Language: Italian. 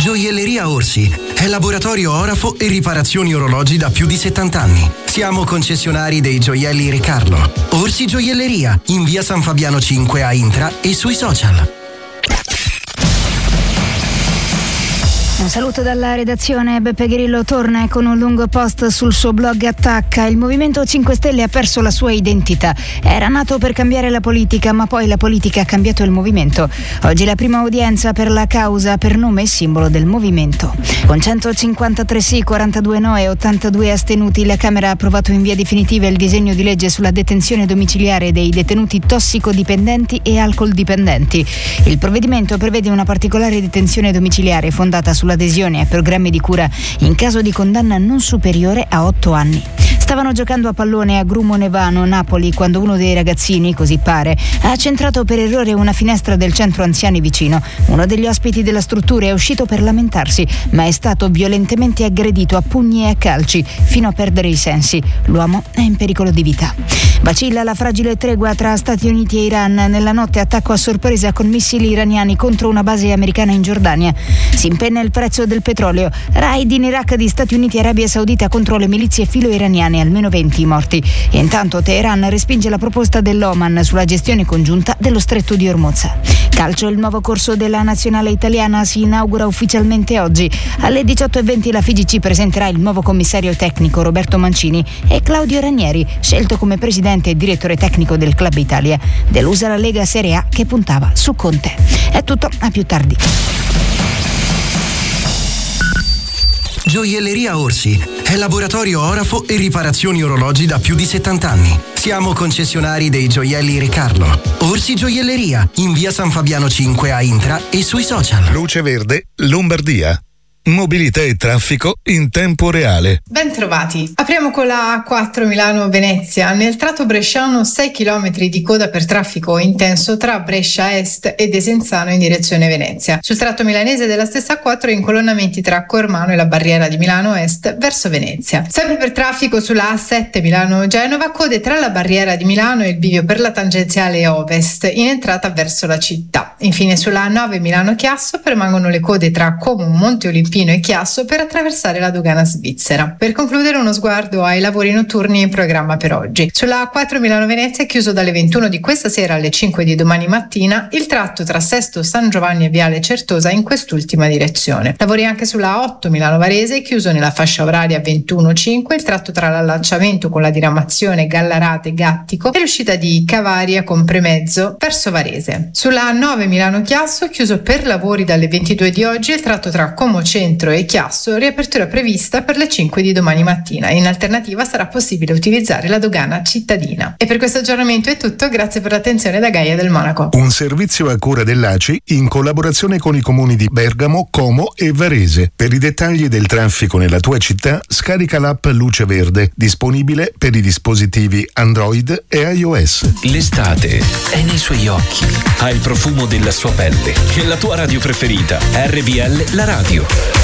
Gioielleria Orsi è laboratorio orafo e riparazioni orologi da più di 70 anni. Siamo concessionari dei gioielli Re Carlo. Orsi Gioielleria, in via San Fabiano 5 a Intra e sui social. Un saluto dalla redazione. Beppe Grillo torna con un lungo post sul suo blog Attacca. Il Movimento 5 Stelle ha perso la sua identità. Era nato per cambiare la politica, ma poi la politica ha cambiato il movimento. Oggi la prima udienza per la causa per nome e simbolo del movimento. Con 153 sì, 42 no e 82 astenuti, la Camera ha approvato in via definitiva il disegno di legge sulla detenzione domiciliare dei detenuti tossicodipendenti e alcoldipendenti. Il provvedimento prevede una particolare detenzione domiciliare fondata sull'adesione a programmi di cura in caso di condanna non superiore a 8 anni. Stavano giocando a pallone a Grumo Nevano, Napoli, quando uno dei ragazzini, così pare, ha centrato per errore una finestra del centro anziani vicino. Uno degli ospiti della struttura è uscito per lamentarsi, ma è stato violentemente aggredito a pugni e a calci fino a perdere i sensi. L'uomo è in pericolo di vita. Vacilla la fragile tregua tra Stati Uniti e Iran. Nella notte attacco a sorpresa con missili iraniani contro una base americana in Giordania. Si impenna il prezzo del petrolio. Raid in Iraq di Stati Uniti e Arabia Saudita contro le milizie filo-iraniane, almeno 20 morti. E intanto Teheran respinge la proposta dell'Oman sulla gestione congiunta dello stretto di Ormuz. Calcio, il nuovo corso della nazionale italiana si inaugura ufficialmente oggi. Alle 18:20 la FIGC presenterà il nuovo commissario tecnico Roberto Mancini e Claudio Ranieri, scelto come presidente e direttore tecnico del Club Italia. Delusa la Lega Serie A che puntava su Conte. È tutto, a più tardi. Gioielleria Orsi è laboratorio orafo e riparazioni orologi da più di 70 anni. Siamo concessionari dei gioielli Re Carlo. Orsi Gioielleria, in via San Fabiano 5 a Intra e sui social. Luce Verde, Lombardia. Mobilità e traffico in tempo reale. Ben trovati. Apriamo con la A4 Milano-Venezia. Nel tratto bresciano 6 km di coda per traffico intenso tra Brescia Est e Desenzano in direzione Venezia. Sul tratto milanese della stessa A4 incolonnamenti tra Cormano e la barriera di Milano Est verso Venezia. Sempre per traffico sulla A7 Milano-Genova, code tra la barriera di Milano e il bivio per la tangenziale Ovest in entrata verso la città. Infine sulla A9 Milano-Chiasso permangono le code tra Como, Monte Olimpino e Chiasso per attraversare la dogana svizzera. Per concludere, uno sguardo ai lavori notturni in programma per oggi. Sulla A4 Milano-Venezia è chiuso dalle 21 di questa sera alle 5 di domani mattina il tratto tra Sesto San Giovanni e Viale Certosa in quest'ultima direzione. Lavori anche sulla A8 Milano-Varese, chiuso nella fascia oraria 21.5 il tratto tra l'allacciamento con la diramazione Gallarate-Gattico e l'uscita di Cavaria con Premezzo verso Varese. Sulla A9 Milano-Chiasso, chiuso per lavori dalle 22 di oggi il tratto tra Como Centro e Chiasso, riapertura prevista per le 5 di domani mattina. In alternativa sarà possibile utilizzare la dogana cittadina. E per questo aggiornamento è tutto, grazie per l'attenzione da Gaia del Monaco. Un servizio a cura dell'ACI in collaborazione con i comuni di Bergamo, Como e Varese. Per i dettagli del traffico nella tua città, scarica l'app Luce Verde, disponibile per i dispositivi Android e iOS. L'estate è nei suoi occhi, ha il profumo della sua pelle e la tua radio preferita, RVL la radio.